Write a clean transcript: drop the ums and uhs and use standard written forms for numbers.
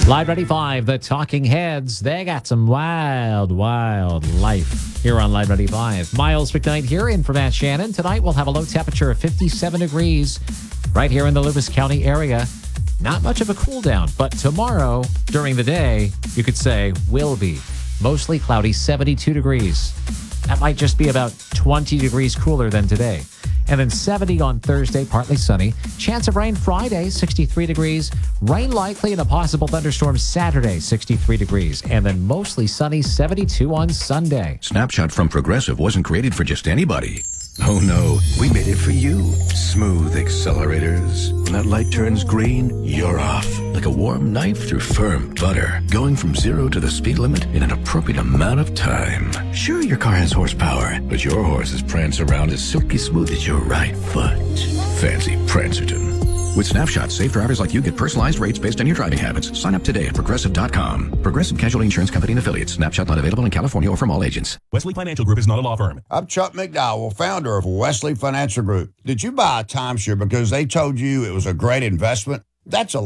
Live 95, the Talking Heads. They got some wild life here on Live 95. Miles McKnight here in for Matt Shannon. Tonight we'll have a low temperature of 57 degrees right here in the Lewis County area. Not much of a cool down, but tomorrow during the day, you could say will be. Mostly cloudy, 72 degrees. That might just be about 20 degrees cooler than today. And then 70 on Thursday, partly sunny. Chance of rain Friday, 63 degrees. Rain likely and a possible thunderstorm Saturday, 63 degrees. And then mostly sunny, 72 on Sunday. Snapshot from Progressive wasn't created for just anybody. Oh no, we made it for you. Smooth accelerators. When that light turns green, you're off. Like a warm knife through firm butter. Going from 0 to the speed limit in an appropriate amount of time. Sure, your car has horsepower, but your horses prance around as silky smooth as your right foot. Fancy Prancerton. With Snapshot, safe drivers like you get personalized rates based on your driving habits. Sign up today at Progressive.com. Progressive Casualty Insurance Company and Affiliates. Snapshot not available in California or from all agents. Wesley Financial Group is not a law firm. I'm Chuck McDowell, founder of Wesley Financial Group. Did you buy a timeshare because they told you it was a great investment? That's a